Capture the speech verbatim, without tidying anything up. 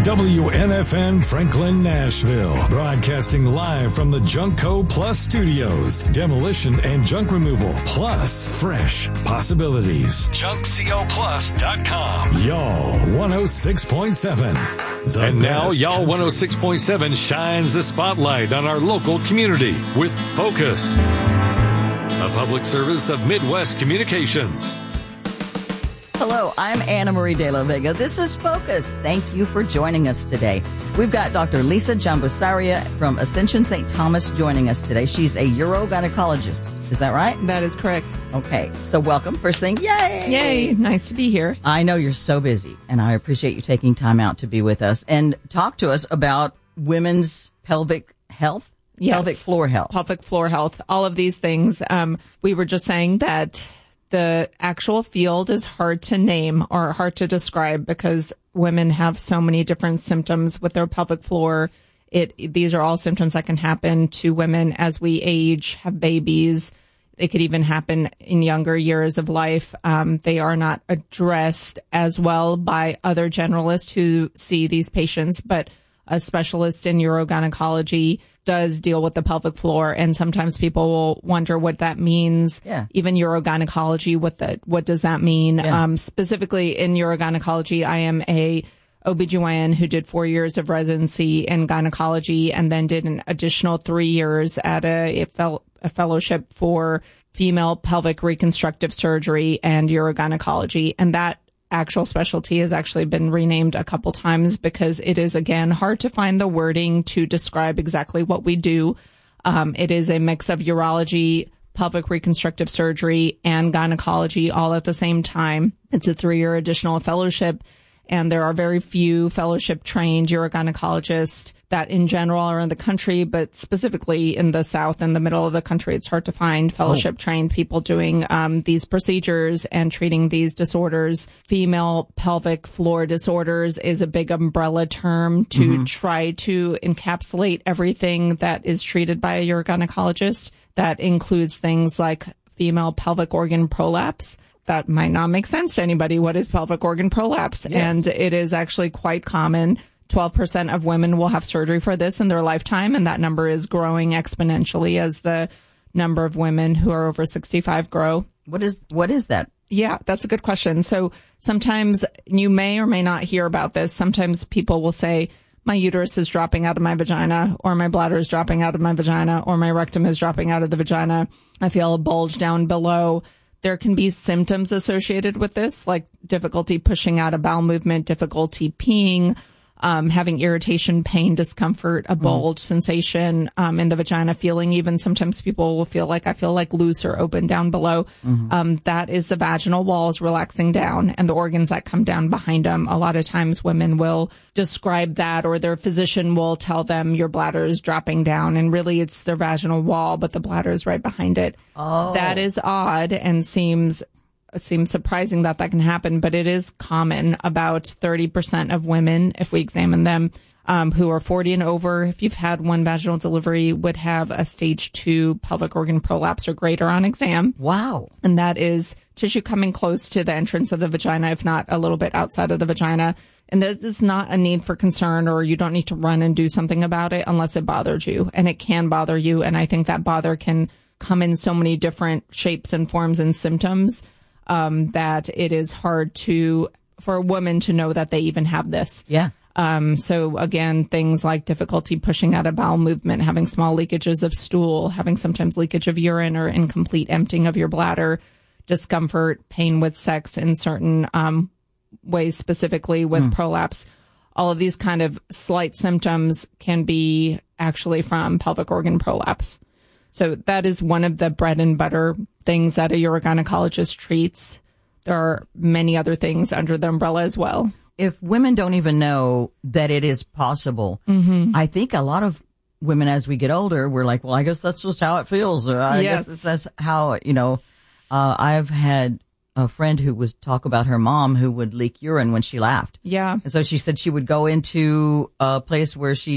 W N F N Franklin, Nashville. Broadcasting live from the Junkco Plus studios. Demolition and junk removal, plus fresh possibilities. junk co plus dot com. Y'all one oh six point seven. The and now, best Y'all country. one oh six point seven shines the spotlight on our local community with Focus, a public service of Midwest Communications. Hello, I'm Anna Marie de la Vega. This is Focus. Thank you for joining us today. We've got Doctor Lisa Jambusaria from Ascension Saint Thomas joining us today. She's a urogynecologist. Is that right? That is correct. Okay. So welcome. First thing, yay! Yay. Nice to be here. I know you're so busy, and I appreciate you taking time out to be with us and talk to us about women's pelvic health, Yes. pelvic floor health. Pelvic floor health, all of these things. Um, we were just saying that the actual field is hard to name or hard to describe because women have so many different symptoms with their pelvic floor. It, these are all symptoms that can happen to women as we age, have babies. It could even happen in younger years of life. Um, they are not addressed as well by other generalists who see these patients, but a specialist in urogynecology does deal with the pelvic floor, and sometimes people will wonder what that means. Yeah. Even urogynecology, what the what does that mean? Yeah. Um, specifically in urogynecology, I am a O B G Y N who did four years of residency in gynecology and then did an additional three years at a, a, fel- a fellowship for female pelvic reconstructive surgery and urogynecology. And that actual specialty has actually been renamed a couple times because it is, again, hard to find the wording to describe exactly what we do. Um, it is a mix of urology, pelvic reconstructive surgery, and gynecology all at the same time. It's a three-year additional fellowship, and there are very few fellowship-trained urogynecologists that in general are in the country, but specifically in the South and the middle of the country, it's hard to find fellowship-trained people doing um, these procedures and treating these disorders. Female pelvic floor disorders is a big umbrella term to mm-hmm. try to encapsulate everything that is treated by a urogynecologist. That includes things like female pelvic organ prolapse. That might not make sense to anybody. What is pelvic organ prolapse? Yes. And it is actually quite common. twelve percent of women will have surgery for this in their lifetime, and that number is growing exponentially as the number of women who are over sixty-five grow. What is what is that? Yeah, that's a good question. So sometimes you may or may not hear about this. Sometimes people will say, my uterus is dropping out of my vagina, or my bladder is dropping out of my vagina, or my rectum is dropping out of the vagina. I feel a bulge down below. There can be symptoms associated with this, like difficulty pushing out a bowel movement, difficulty peeing, um, having irritation, pain, discomfort, a bulge mm. sensation um, in the vagina, feeling even sometimes people will feel like I feel like loose or open down below. Mm-hmm. Um, that is the vaginal walls relaxing down and the organs that come down behind them. A lot of times women will describe that, or their physician will tell them your bladder is dropping down, and really it's their vaginal wall, but the bladder is right behind it. Oh. That is odd and seems It seems surprising that that can happen, but it is common. About thirty percent of women, if we examine them, um, who are forty and over, if you've had one vaginal delivery, would have a stage two pelvic organ prolapse or greater on exam. Wow. And that is tissue coming close to the entrance of the vagina, if not a little bit outside of the vagina. And this is not a need for concern, or you don't need to run and do something about it unless it bothers you. And it can bother you. And I think that bother can come in so many different shapes and forms and symptoms. Um, that it is hard to, for a woman to know that they even have this. Yeah. Um, so again, things like difficulty pushing out a bowel movement, having small leakages of stool, having sometimes leakage of urine or incomplete emptying of your bladder, discomfort, pain with sex in certain, um, ways, specifically with mm. prolapse. All of these kind of slight symptoms can be actually from pelvic organ prolapse. So that is one of the bread and butter things that a urogynecologist treats. There are many other things under the umbrella as well. If women don't even know that it is possible, mm-hmm. I think a lot of women, as we get older, we're like, well, I guess that's just how it feels. Or I yes. guess that's how, you know, uh, I've had a friend who was talk about her mom who would leak urine when she laughed. Yeah. And so she said she would go into a place where she